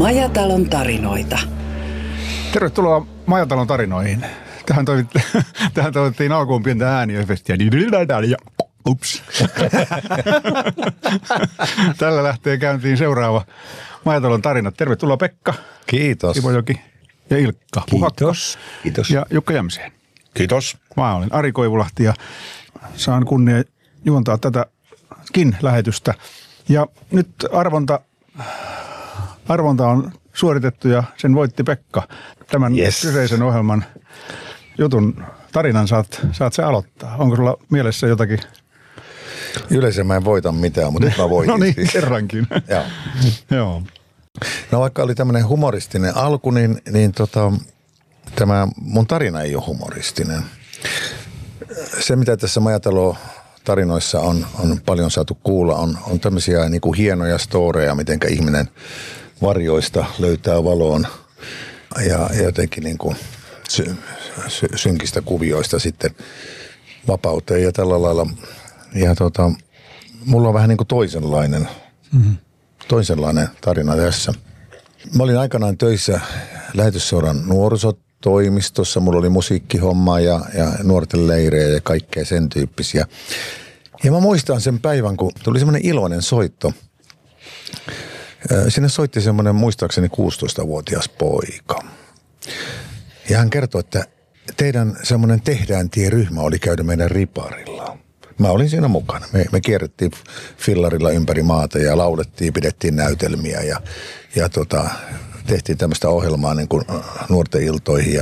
Majatalon tarinoita. Tervetuloa Majatalon tarinoihin. Tähän toivottiin alkuun pientä ääniefektiä. Ups. Tällä lähtee käyntiin seuraava Majatalon tarinat. Tervetuloa Pekka. Kiitos. Ivojoki ja Ilkka Puhakka. Kiitos. Ja Jukka Jämseen. Kiitos. Mä olen Ari Koivulahti ja saan kunnia juontaa tätäkin lähetystä. Ja nyt arvonta on suoritettu ja sen voitti Pekka. Tämän kyseisen ohjelman jutun tarinan saat sä aloittaa. Onko sulla mielessä jotakin? Yleensä mä en voita mitään, mutta nyt mä voitin. No niin, kerrankin. Joo. No vaikka oli tämmöinen humoristinen alku, niin tämä mun tarina ei ole humoristinen. Se, mitä tässä Majatalon tarinoissa on paljon saatu kuulla, on tämmöisiä niin kuin hienoja storeja, mitenkä ihminen varjoista löytää valoon ja jotenkin niin kuin synkistä kuvioista sitten vapauteen ja tällä lailla. Ja mulla on vähän niin kuin toisenlainen tarina tässä. Mä olin aikanaan töissä Lähetysseuran nuorisotoimistossa. Mulla oli musiikkihommaa ja nuorten leirejä ja kaikkea sen tyyppisiä. Ja mä muistan sen päivän, kun tuli semmoinen iloinen soitto. Sinne soitti semmoinen muistaakseni 16-vuotias poika. Ja hän kertoi, että teidän semmoinen Tehdään tie-ryhmä oli käydä meidän riparilla. Mä olin siinä mukana. Me kierrettiin fillarilla ympäri maata ja laulettiin, pidettiin näytelmiä ja tehtiin tämmöistä ohjelmaa niin kuin nuorten iltoihin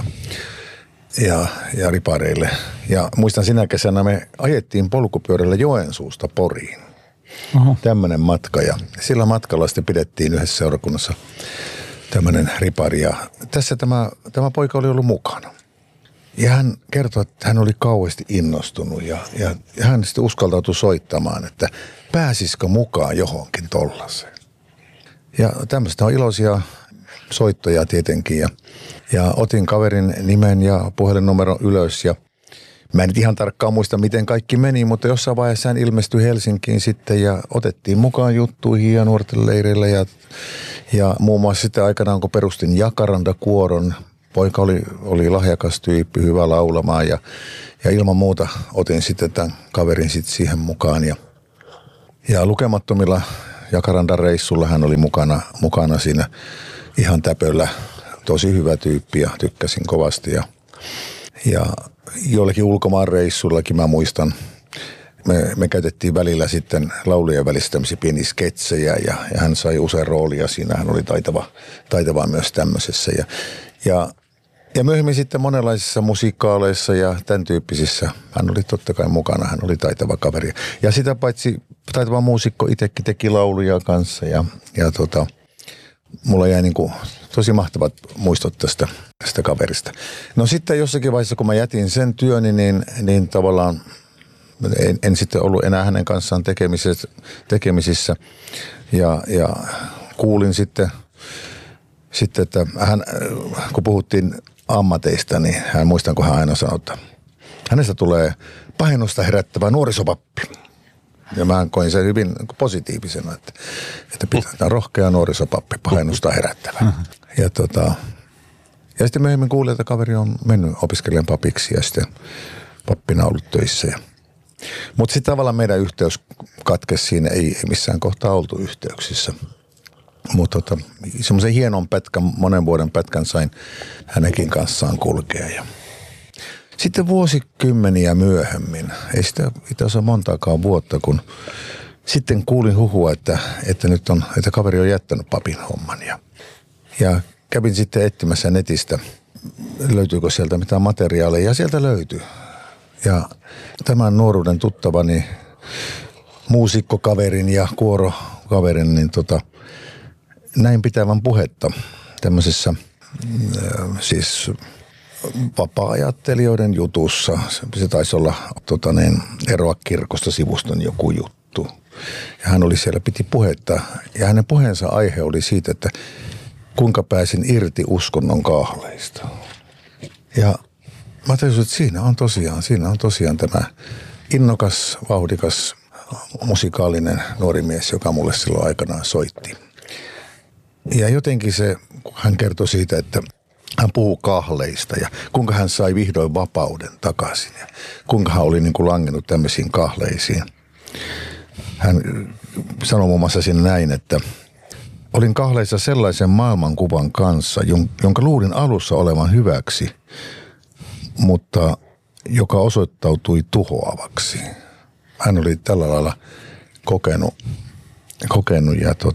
ja ripareille. Ja muistan sinä kesänä me ajettiin polkupyörällä Joensuusta Poriin. Tämmöinen matka ja sillä matkalla sitten pidettiin yhdessä seurakunnassa tämmöinen ripari ja tässä tämä poika oli ollut mukana. Ja hän kertoi, että hän oli kauheasti innostunut ja hän sitten uskaltautui soittamaan, että pääsisikö mukaan johonkin tollaseen. Ja tämmöistä on iloisia soittoja tietenkin ja otin kaverin nimen ja puhelinnumeron ylös ja mä en nyt ihan tarkkaan muista, miten kaikki meni, mutta jossain vaiheessa hän ilmestyi Helsinkiin sitten ja otettiin mukaan juttuihin ja nuorten leireille ja muun muassa sitten aikanaan, kun perustin Jacaranda-kuoron, poika oli lahjakas tyyppi, hyvä laulamaan ja ilman muuta otin sitten tämän kaverin sitten siihen mukaan ja lukemattomilla Jacaranda-reissulla hän oli mukana siinä ihan täpöllä, tosi hyvä tyyppi ja tykkäsin kovasti ja jollakin ulkomaan reissullakin mä muistan, me käytettiin välillä sitten laulujen välissä tämmöisiä pieniä sketsejä ja hän sai usein roolia siinä, hän oli taitava myös tämmöisessä ja myöhemmin sitten monenlaisissa musikaaleissa ja tämän tyyppisissä hän oli totta kai mukana, hän oli taitava kaveri ja sitä paitsi taitava muusikko itsekin teki lauluja kanssa ja mulla jäi niin kuin tosi mahtavat muistot tästä kaverista. No sitten jossakin vaiheessa, kun mä jätin sen työni, niin tavallaan en sitten ollut enää hänen kanssaan tekemisissä. Ja kuulin sitten, että hän, kun puhuttiin ammateista, niin hän muistan, kun hän aina sanoi, että hänestä tulee pahennusta herättävä nuorisopappi. Ja mä koin sen hyvin positiivisena, että pitää rohkea nuorisopappi, pahennusta herättävä. Ja sitten myöhemmin kuulin, että kaveri on mennyt opiskelemaan papiksi ja sitten pappina ollut töissä. Mutta sitten tavallaan meidän yhteys katkesi siinä, ei missään kohtaa oltu yhteyksissä. Mutta semmoisen hienon monen vuoden pätkän sain hänenkin kanssaan kulkea. Sitten vuosikymmeniä myöhemmin, ei sitä itse asiassa montaakaan vuotta, kun sitten kuulin huhua, että kaveri on jättänyt papin homman. Ja kävin sitten etsimässä netistä, löytyykö sieltä mitään materiaaleja, ja sieltä löytyi. Ja tämän nuoruuden tuttavani muusikkokaverin ja kuorokaverin, niin näin pitävän puhetta tämmöisessä siis vapaa-ajattelijoiden jutussa. Se taisi olla Eroa kirkosta -sivuston joku juttu. Ja hän oli siellä, piti puhetta ja hänen puheensa aihe oli siitä, että kuinka pääsin irti uskonnon kahleista. Ja mä tajusin, että siinä on tosiaan tämä innokas, vauhdikas, musikaalinen nuori mies, joka mulle silloin aikanaan soitti. Ja jotenkin se, kun hän kertoi siitä, että hän puhuu kahleista ja kuinka hän sai vihdoin vapauden takaisin ja kuinka hän oli niin kuin langennut tämmöisiin kahleisiin. Hän sanoi muun muassa siinä näin, että olin kahleissa sellaisen maailmankuvan kanssa, jonka luulin alussa olevan hyväksi, mutta joka osoittautui tuhoavaksi. Hän oli tällä lailla kokenut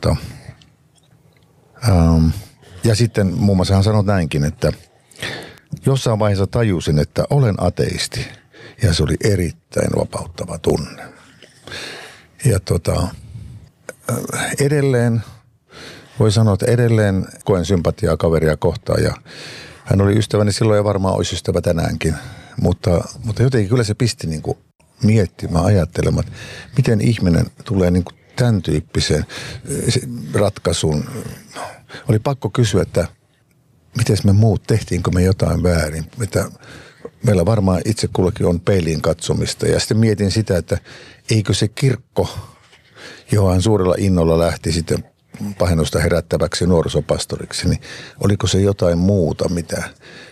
ja sitten muun muassa hän sanoi näinkin, että jossain vaiheessa tajusin, että olen ateisti ja se oli erittäin vapauttava tunne. Ja edelleen, voi sanoa, että edelleen koen sympatiaa kaveria kohtaan ja hän oli ystäväni silloin ja varmaan olisi ystävä tänäänkin, mutta jotenkin kyllä se pisti niin kuin miettimään, ajattelemaan, että miten ihminen tulee niin kuin tämän tyyppiseen ratkaisuun. Oli pakko kysyä, että miten me muut, tehtiinkö me jotain väärin. Että meillä varmaan itse kullakin on peiliin katsomista. Ja sitten mietin sitä, että eikö se kirkko, johon hän suurella innolla lähti sitten pahennusta herättäväksi nuorisopastoriksi, niin oliko se jotain muuta, mitä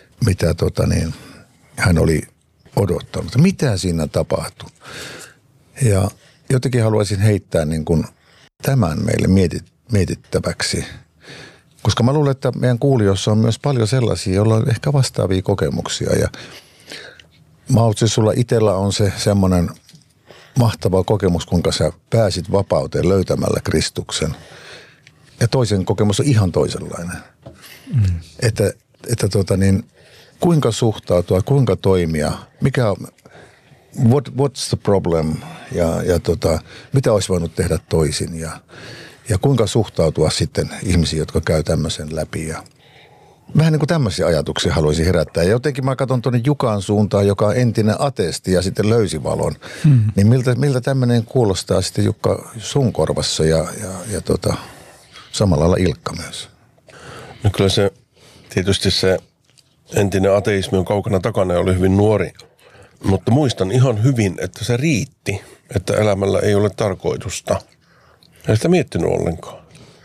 hän oli odottanut. Mitä siinä tapahtui? Ja jotenkin haluaisin heittää niin kuin tämän meille mietittäväksi. Koska mä luulen, että meidän kuulijoissa on myös paljon sellaisia, joilla on ehkä vastaavia kokemuksia. Ja mä oon siis sulla itsellä on se semmoinen mahtava kokemus, kuinka sä pääsit vapauteen löytämällä Kristuksen. Ja toisen kokemus on ihan toisenlainen. Että kuinka suhtautua, kuinka toimia, mikä on, what's the problem ja mitä olisi voinut tehdä toisin ja kuinka suhtautua sitten ihmisiin, jotka käy tämmöisen läpi. Ja vähän niin kuin tämmöisiä ajatuksia haluaisin herättää. Ja jotenkin mä katson tuonne Jukan suuntaan, joka on entinen ateisti ja sitten löysi valon. Niin miltä tämmöinen kuulostaa sitten Jukka sun korvassa ja samalla lailla Ilkka myös? No kyllä se, tietysti se entinen ateismi on kaukana takana ja oli hyvin nuori. Mutta muistan ihan hyvin, että se riitti, että elämällä ei ole tarkoitusta. En sitä miettinyt ollenkaan.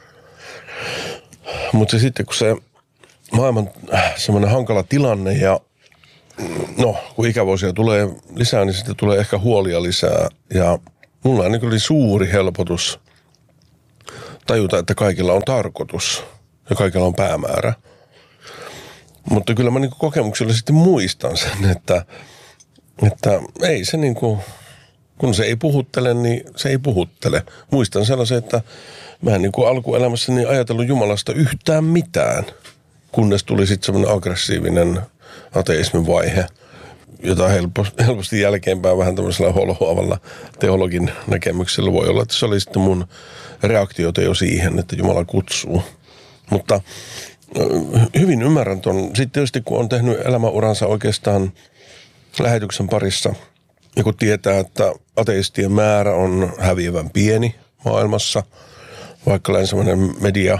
Mutta sitten kun se maailman semmoinen hankala tilanne ja kun ikävuosia tulee lisää, niin sitten tulee ehkä huolia lisää. Ja mulla oli suuri helpotus tajuta, että kaikilla on tarkoitus ja kaikilla on päämäärä. Mutta kyllä mä kokemuksella sitten muistan sen, että ei se kun se ei puhuttele, niin se ei puhuttele. Muistan sellaisen, että mä en alkuelämässäni ajatellut Jumalasta yhtään mitään, kunnes tuli sitten semmoinen aggressiivinen ateismin vaihe, jota helposti jälkeenpäin vähän tämmöisellä holhoavalla teologin näkemyksellä voi olla, että se oli sitten mun reaktiota jo siihen, että Jumala kutsuu. Mutta hyvin ymmärrän ton. Sitten tietysti kun on tehnyt elämänuransa oikeastaan lähetyksen parissa, ja kun tietää, että ateistien määrä on häviävän pieni maailmassa, vaikka länsimainen media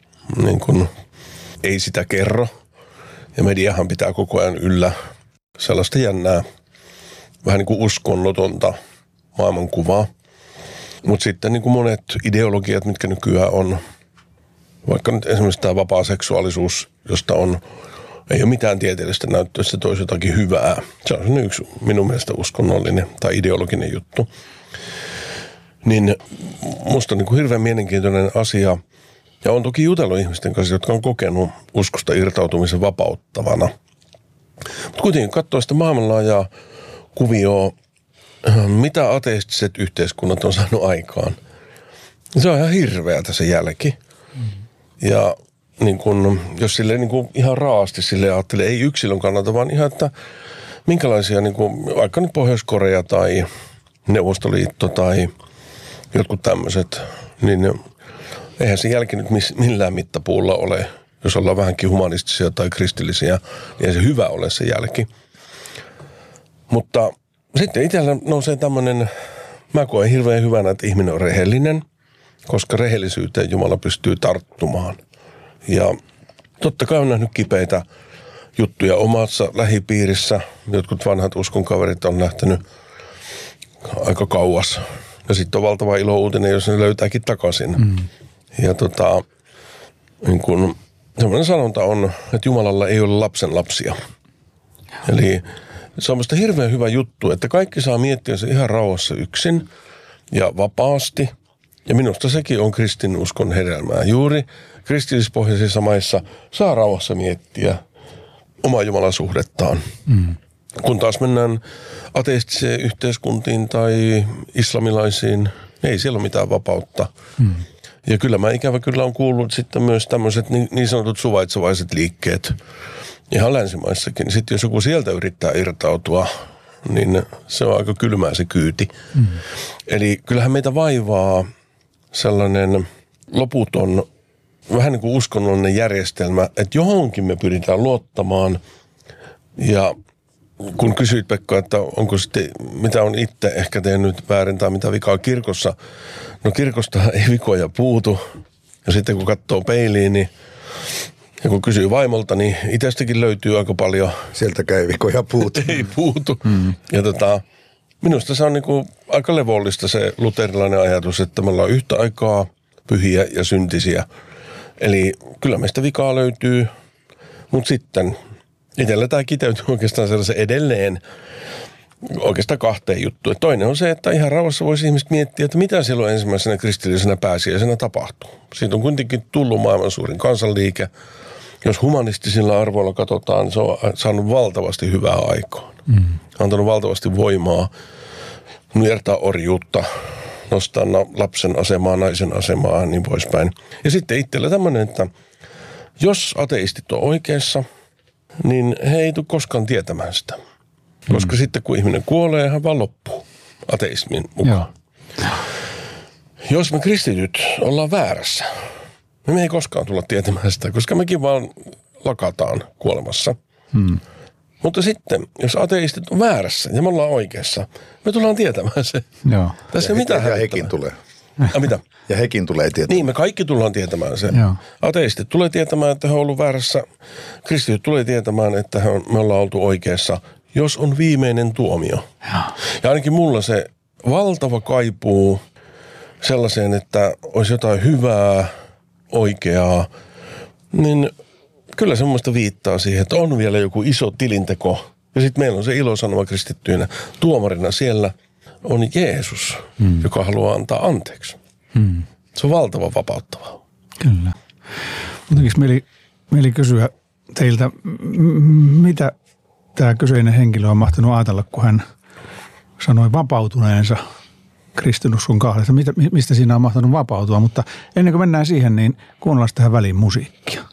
ei sitä kerro, ja mediahan pitää koko ajan yllä sellaista jännää, vähän niin kuin uskonnotonta maailmankuvaa. Mutta sitten niin kuin monet ideologiat, mitkä nykyään on, vaikka nyt esimerkiksi tämä vapaa seksuaalisuus, josta ei ole mitään tieteellistä näyttöä, että se toisi jotakin hyvää. Se on yksi minun mielestä uskonnollinen tai ideologinen juttu. Niin musta on hirveän mielenkiintoinen asia. Ja on toki jutellut ihmisten kanssa, jotka on kokenut uskosta irtautumisen vapauttavana. Mutta kuitenkin katsoo sitä maailmanlaajaa kuvioa, mitä ateistiset yhteiskunnat on saanut aikaan. Se on ihan hirveätä se jälki. Ja jos silleen ihan raasti silleen ajattelee, ei yksilön kannalta, vaan ihan, että minkälaisia, vaikka nyt Pohjois-Korea tai Neuvostoliitto tai jotkut tämmöiset, niin eihän se jälki nyt millään mittapuulla ole. Jos ollaan vähänkin humanistisia tai kristillisiä, niin ei se hyvä ole se jälki. Mutta sitten itsellä nousee tämmöinen, mä koen hirveän hyvänä, että ihminen on rehellinen, koska rehellisyyteen Jumala pystyy tarttumaan. Ja totta kai on nähnyt kipeitä juttuja omassa lähipiirissä. Jotkut vanhat uskonkaverit on lähtenyt aika kauas. Ja sitten on valtava ilouutinen, jos ne löytääkin takaisin. Ja niin kun, semmoinen sanonta on, että Jumalalla ei ole lapsen lapsia. Eli se on musta hirveän hyvä juttu, että kaikki saa miettiä se ihan rauhassa yksin ja vapaasti. Ja minusta sekin on kristinuskon hedelmää. Juuri kristillispohjaisissa maissa saa rauhassa miettiä omaa jumalasuhdettaan. Kun taas mennään ateistiseen yhteiskuntiin tai islamilaisiin, ei siellä ole mitään vapautta. Ja kyllä mä ikävä kyllä on kuullut sitten myös tämmöiset niin sanotut suvaitsevaiset liikkeet ihan länsimaissakin. Sitten jos joku sieltä yrittää irtautua, niin se on aika kylmää se kyyti. Eli kyllähän meitä vaivaa sellainen loputon, vähän niin kuin uskonnollinen järjestelmä, että johonkin me pyritään luottamaan. Ja kun kysyit, Pekka, että onko sitten, mitä on itse ehkä tehnyt väärin tai mitä vikaa kirkossa, no kirkostahan ei vikoja puutu. Ja sitten kun katsoo peiliin, niin ja kun kysyy vaimolta, niin itsestäkin löytyy aika paljon. Sieltäkään ei vikoja puutu. Ei puutu. Ja minusta se on niin kuin aika levollista se luterilainen ajatus, että me ollaan yhtä aikaa pyhiä ja syntisiä. Eli kyllä meistä vikaa löytyy, mutta sitten itsellä tämä kiteytyy oikeastaan sellaisen edelleen oikeastaan kahteen juttuun. Toinen on se, että ihan rauhassa voisi ihmiset miettiä, että mitä silloin ensimmäisenä kristillisenä pääsiäisenä tapahtuu. Siitä on kuitenkin tullut maailman suurin kansanliike. Jos humanistisilla arvoilla katsotaan, niin se on saanut valtavasti hyvää aikaan. Antanut valtavasti voimaa nujertaa orjuutta, nostaa lapsen asemaa, naisen asemaa ja niin poispäin. Ja sitten itsellä tämmöinen, että jos ateistit on oikeassa, niin he ei tule koskaan tietämään sitä. Koska sitten kun ihminen kuolee, hän vaan loppuu ateismin mukaan. Jos me kristityt ollaan väärässä, me ei koskaan tulla tietämään sitä, koska mekin vaan lakataan kuolemassa. Mutta sitten, jos ateistit on väärässä ja me ollaan oikeassa, me tullaan tietämään se. Joo. Tässä ei mitään ja hekin tulee. Mitä? Ja hekin tulee tietämään. Niin, me kaikki tullaan tietämään se. Joo. Ateistit tulee tietämään, että he on ollut väärässä. Kristityt tulee tietämään, että me ollaan oltu oikeassa, jos on viimeinen tuomio. Ja ainakin mulla se valtava kaipuu sellaiseen, että olisi jotain hyvää, oikeaa, niin kyllä semmoista viittaa siihen, että on vielä joku iso tilinteko. Ja sitten meillä on se ilosanoma kristittyinä. Tuomarina siellä on Jeesus, joka haluaa antaa anteeksi. Se on valtavan vapauttavaa. Kyllä. Muutenkin mieli kysyä teiltä, mitä tämä kyseinen henkilö on mahtanut ajatella, kun hän sanoi vapautuneensa kristinuskon kahdesta. Mistä siinä on mahtanut vapautua? Mutta ennen kuin mennään siihen, niin kuunnellaan tähän väliin musiikkia.